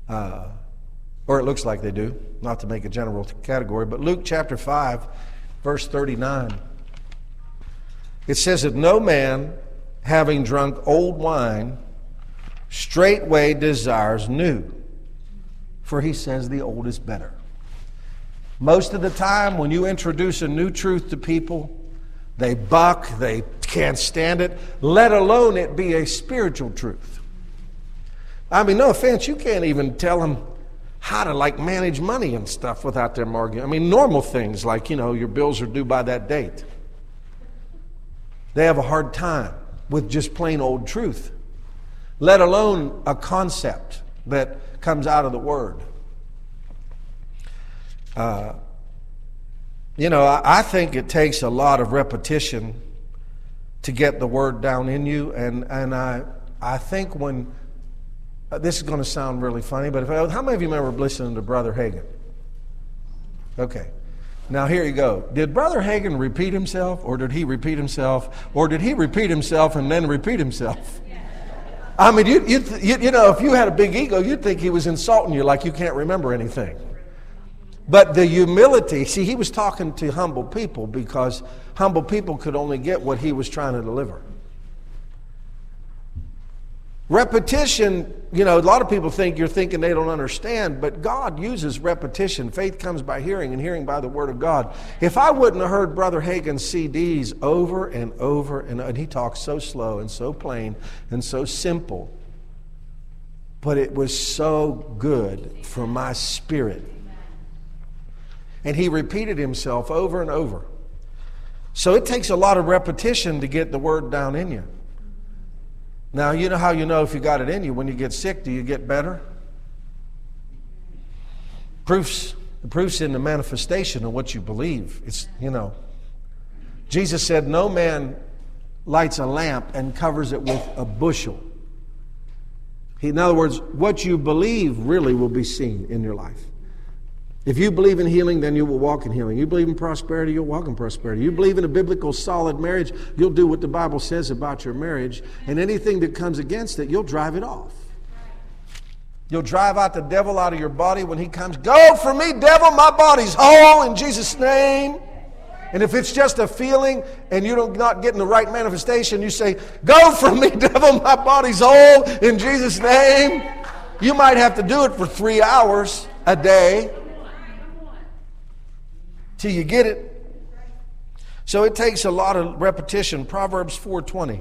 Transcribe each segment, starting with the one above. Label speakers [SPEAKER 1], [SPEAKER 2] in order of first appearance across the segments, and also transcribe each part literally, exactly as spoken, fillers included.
[SPEAKER 1] Uh, or it looks like they do, not to make a general category. But Luke chapter five, verse thirty-nine. It says that no man, having drunk old wine, straightway desires new. For he says the old is better. Most of the time when you introduce a new truth to people, they buck, they can't stand it, let alone it be a spiritual truth. I mean, no offense, you can't even tell them how to like manage money and stuff without them arguing. I mean, normal things like, you know, your bills are due by that date. They have a hard time with just plain old truth, let alone a concept that comes out of the Word. Uh, you know, I, I think it takes a lot of repetition to get the Word down in you, and and I I think when uh, this is going to sound really funny, but if I, how many of you remember listening to Brother Hagin? Okay. Now here you go. Did Brother Hagin repeat himself, or did he repeat himself, or did he repeat himself and then repeat himself? I mean, you, you, you, you know, if you had a big ego, you'd think he was insulting you like you can't remember anything. But the humility, see, he was talking to humble people because humble people could only get what he was trying to deliver. Repetition, you know, a lot of people think you're thinking they don't understand, but God uses repetition. Faith comes by hearing, and hearing by the Word of God. If I wouldn't have heard Brother Hagin's C Ds over and over, and, and he talks so slow and so plain and so simple, but it was so good for my spirit. And he repeated himself over and over. So it takes a lot of repetition to get the Word down in you. Now, you know how you know if you got it in you? When you get sick, do you get better? Proofs, the proof's in the manifestation of what you believe. It's, you know. Jesus said, no man lights a lamp and covers it with a bushel. He, in other words, what you believe really will be seen in your life. If you believe in healing, then you will walk in healing. You believe in prosperity, you'll walk in prosperity. You believe in a biblical, solid marriage, you'll do what the Bible says about your marriage. And anything that comes against it, you'll drive it off. You'll drive out the devil out of your body when he comes. Go from me, devil, my body's whole in Jesus' name. And if it's just a feeling and you're not getting the right manifestation, you say, go from me, devil, my body's whole in Jesus' name. You might have to do it for three hours a day till you get it. So it takes a lot of repetition. Proverbs four twenty.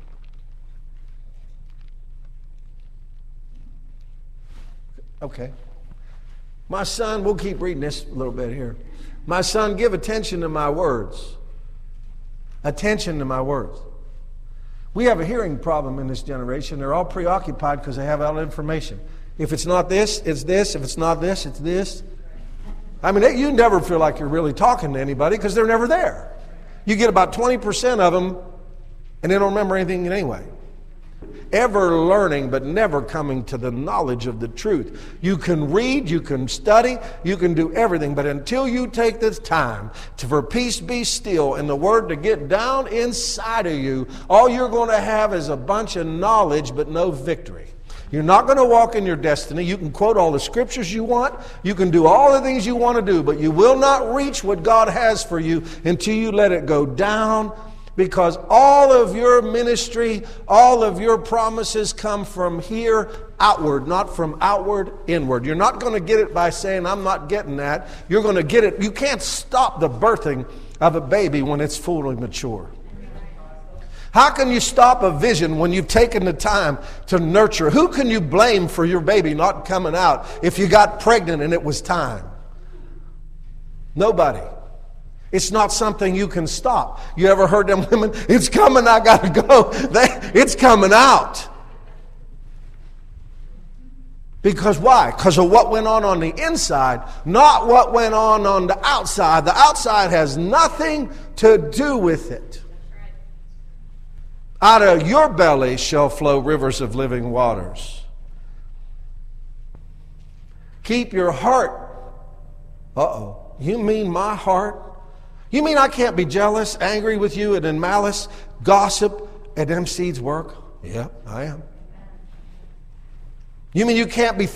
[SPEAKER 1] Okay. My son, we'll keep reading this a little bit here. My son, give attention to my words. Attention to my words. We have a hearing problem in this generation. They're all preoccupied because they have all the information. If it's not this, it's this. If it's not this, it's this. I mean, you never feel like you're really talking to anybody because they're never there. You get about twenty percent of them, and they don't remember anything anyway. Ever learning, but never coming to the knowledge of the truth. You can read, you can study, you can do everything, but until you take this time to for peace be still and the Word to get down inside of you, all you're going to have is a bunch of knowledge, but no victory. You're not going to walk in your destiny. You can quote all the scriptures you want. You can do all the things you want to do, but you will not reach what God has for you until you let it go down, because all of your ministry, all of your promises come from here outward, not from outward inward. You're not going to get it by saying, I'm not getting that. You're going to get it. You can't stop the birthing of a baby when it's fully mature. How can you stop a vision when you've taken the time to nurture? Who can you blame for your baby not coming out if you got pregnant and it was time? Nobody. It's not something you can stop. You ever heard them women, it's coming, I got to go. They, it's coming out. Because why? Because of what went on on the inside, not what went on on the outside. The outside has nothing to do with it. Out of your belly shall flow rivers of living waters. Keep your heart. Uh-oh. You mean my heart? You mean I can't be jealous, angry with you, and in malice, gossip, and them seeds work? Yeah, I am. You mean you can't be